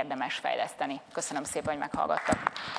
érdemes fejleszteni. Köszönöm szépen, hogy meghallgattak.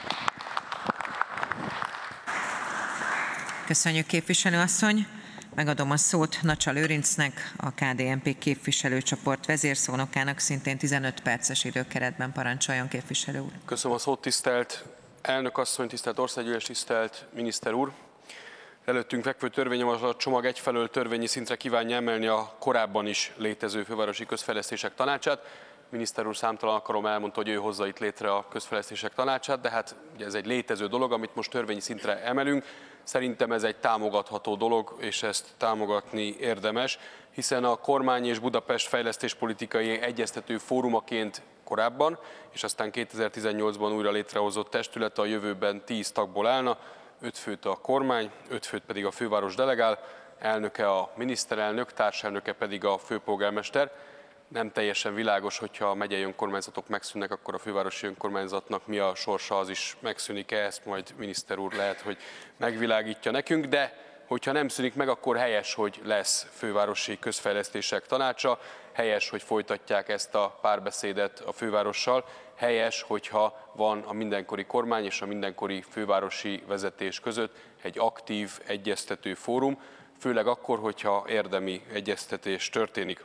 Köszönjük, képviselőasszony! Megadom a szót Nacsa Lőrincnek, a KDNP képviselőcsoport vezérszónokának, szintén 15 perces időkeretben. Parancsoljon, képviselő úr! Köszönöm a szót, tisztelt elnök asszony, tisztelt országgyűlés, tisztelt miniszter úr! Előttünk fekvő törvényjavaslat csomag egyfelől törvényi szintre kívánja emelni a korábban is létező fővárosi közfejlesztések tanácsát. Miniszter úr számtalan alkalommal elmondta, hogy ő hozza itt létre a közfejlesztések tanácsát, de hát ugye ez egy létező dolog, amit most törvényi szintre emelünk. Szerintem ez egy támogatható dolog, és ezt támogatni érdemes, hiszen a kormány és Budapest fejlesztéspolitikai egyeztető fórumaként korábban, és aztán 2018-ban újra létrehozott testület a jövőben 10 tagból állna, 5 főt a kormány, 5 főt pedig a főváros delegál, elnöke a miniszterelnök, társelnöke pedig a főpolgármester. Nem teljesen világos, hogyha a megyei önkormányzatok megszűnnek, akkor a fővárosi önkormányzatnak mi a sorsa, az is megszűnik-e, ezt majd miniszter úr lehet, hogy megvilágítja nekünk, de hogyha nem szűnik meg, akkor helyes, hogy lesz fővárosi közfejlesztések tanácsa, helyes, hogy folytatják ezt a párbeszédet a fővárossal, helyes, hogyha van a mindenkori kormány és a mindenkori fővárosi vezetés között egy aktív egyeztető fórum, főleg akkor, hogyha érdemi egyeztetés történik.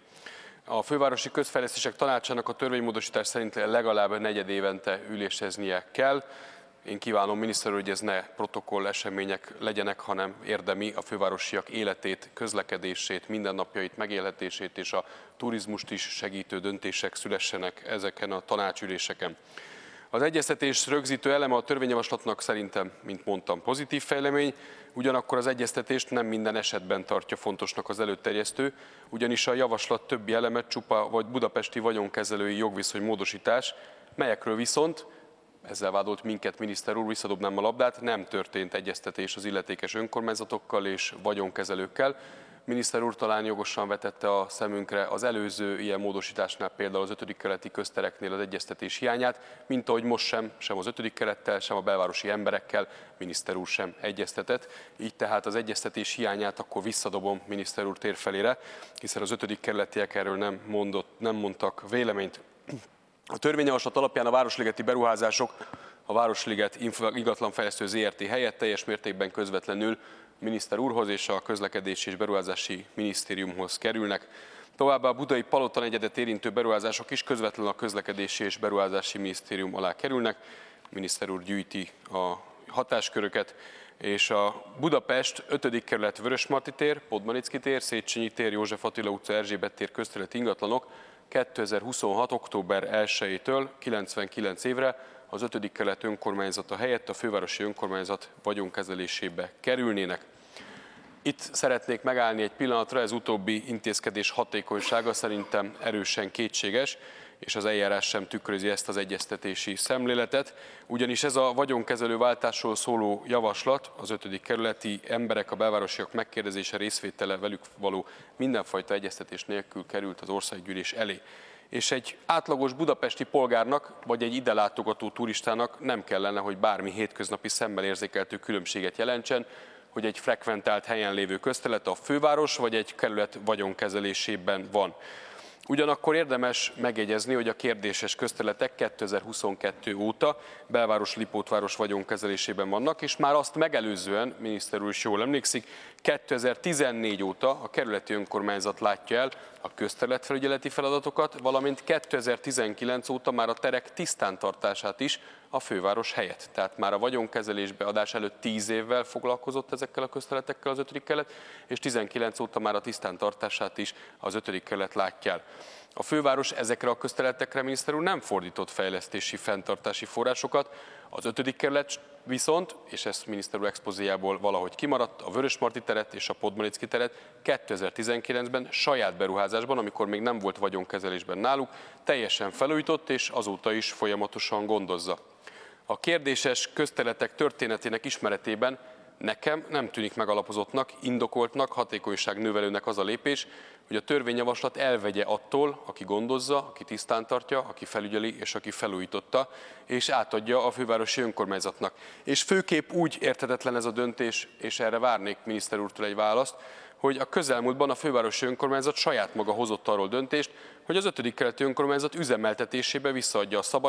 A fővárosi közfejlesztések tanácsának a törvénymódosítás szerint legalább negyedévente üléseznie kell. Én kívánom, miniszter úr, hogy ez ne protokoll események legyenek, hanem érdemi, a fővárosiak életét, közlekedését, mindennapjait, megélhetését és a turizmust is segítő döntések szülessenek ezeken a tanácsüléseken. Az egyeztetés rögzítő eleme a törvényjavaslatnak szerintem, mint mondtam, pozitív fejlemény, ugyanakkor az egyeztetést nem minden esetben tartja fontosnak az előterjesztő, ugyanis a javaslat többi eleme csupa vagy budapesti vagyonkezelői jogviszony módosítás, melyekről viszont, ezzel vádolt minket miniszter úr, visszadobnám a labdát, nem történt egyeztetés az illetékes önkormányzatokkal és vagyonkezelőkkel. Miniszter úr talán jogosan vetette a szemünkre az előző ilyen módosításnál, például az 5. kerületi köztereknél az egyeztetés hiányát, mint ahogy most sem az 5. kerettel, sem a belvárosi emberekkel miniszter úr sem egyeztetett. Így tehát az egyeztetés hiányát akkor visszadobom miniszter úr térfelére, hiszen az 5. kerületiek erről nem mondtak véleményt. A törvényjavaslat alapján a városligeti beruházások a Városliget ingatlanfejlesztő ZRT helyett teljes mértékben közvetlenül miniszter úrhoz és a Közlekedési és Beruházási Minisztériumhoz kerülnek. Továbbá a budai Palota negyedet érintő beruházások is közvetlenül a Közlekedési és Beruházási Minisztérium alá kerülnek. Miniszter úr gyűjti a hatásköröket, és a Budapest 5. kerület Vörösmarty tér, Podmanicki tér, Széchenyi tér, József Attila utca, Erzsébet tér közterületi ingatlanok 2026. október 1-től 99 évre az 5. kerület önkormányzata helyett a fővárosi önkormányzat vagyonkezelésébe kerülnének. Itt szeretnék megállni egy pillanatra, ez utóbbi intézkedés hatékonysága szerintem erősen kétséges, és az eljárás sem tükrözi ezt az egyeztetési szemléletet, ugyanis ez a vagyonkezelő váltásról szóló javaslat, az 5. kerületi emberek, a belvárosiak megkérdezése, részvétele, velük való mindenfajta egyeztetés nélkül került az országgyűlés elé. És egy átlagos budapesti polgárnak, vagy egy ide látogató turistának nem kellene, hogy bármi hétköznapi szemmel érzékeltő különbséget jelentsen, hogy egy frekventált helyen lévő közterület a főváros vagy egy kerület vagyonkezelésében van. Ugyanakkor érdemes megjegyezni, hogy a kérdéses közterületek 2022 óta belváros Lipótváros vagyonkezelésében vannak, és már azt megelőzően, miniszter úr is jól emlékszik, 2014 óta a kerületi önkormányzat látja el a közterületfelügyeleti feladatokat, valamint 2019 óta már a terek tisztántartását is a főváros helyett. Tehát már a vagyonkezelés beadás előtt 10 évvel foglalkozott ezekkel a közterületekkel az 5. kerület, és 19 óta már a tisztántartását is az 5. kerület látja el. A főváros ezekre a közterületekre, miniszter úr, nem fordított fejlesztési, fenntartási forrásokat. Az 5. kerület viszont, és ezt miniszter úr expozéjából valahogy kimaradt, a Vörösmarty teret és a Podmanicki teret 2019-ben saját beruházásban, amikor még nem volt vagyonkezelésben náluk, teljesen felújított, és azóta is folyamatosan gondozza. A kérdéses közterületek történetének ismeretében nekem nem tűnik megalapozottnak, indokoltnak, hatékonyságnövelőnek az a lépés, hogy a törvényjavaslat elvegye attól, aki gondozza, aki tisztán tartja, aki felügyeli és aki felújította, és átadja a fővárosi önkormányzatnak. És főképp úgy érthetetlen ez a döntés, és erre várnék miniszter úrtól egy választ, hogy a közelmúltban a fővárosi önkormányzat saját maga hozott arról döntést, hogy az 5. kerületi önkormányzat üzemeltetésébe visszaadja a